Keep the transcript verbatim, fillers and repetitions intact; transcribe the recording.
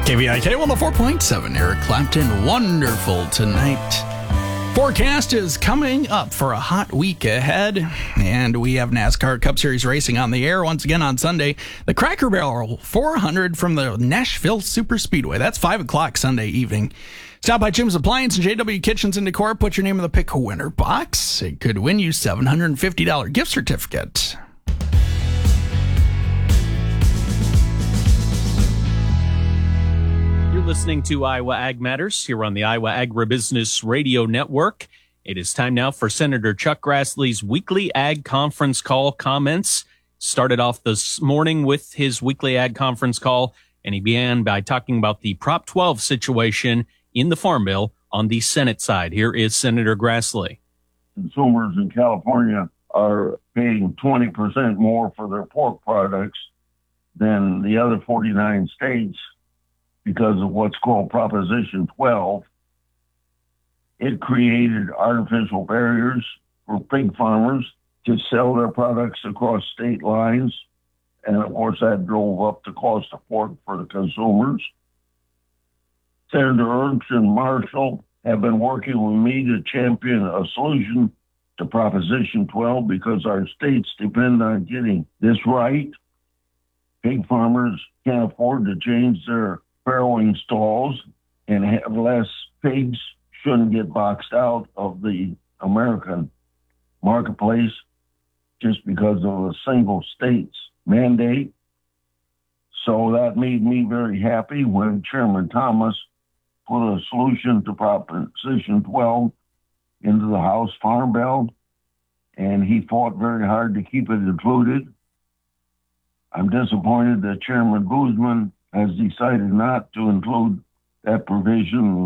K V I K one oh four point seven, Eric Clapton, wonderful tonight. Forecast is coming up for a hot week ahead, and we have NASCAR Cup Series racing on the air once again on Sunday. The Cracker Barrel four hundred from the Nashville Superspeedway. That's five o'clock Sunday evening. Stop by Jim's Appliance and J W Kitchens and Decor. Put your name in the pick winner box. It could win you seven hundred fifty dollars gift certificate. Listening to Iowa Ag Matters here on the Iowa Agribusiness Radio Network. It is time now for Senator Chuck Grassley's weekly Ag Conference Call comments. Started off this morning with his weekly Ag Conference Call, and he began by talking about the Prop twelve situation in the Farm Bill on the Senate side. Here is Senator Grassley. Consumers in California are paying twenty percent more for their pork products than the other forty-nine states. Because of what's called Proposition twelve. It created artificial barriers for pig farmers to sell their products across state lines. And of course, that drove up the cost of pork for the consumers. Senator Ernst and Marshall have been working with me to champion a solution to Proposition twelve because our states depend on getting this right. Pig farmers can't afford to change their farrowing stalls and have less pigs, shouldn't get boxed out of the American marketplace just because of a single state's mandate. So that made me very happy when Chairman Thomas put a solution to Proposition twelve into the House Farm Bill, and he fought very hard to keep it included. I'm disappointed that Chairman Boozman has decided not to include that provision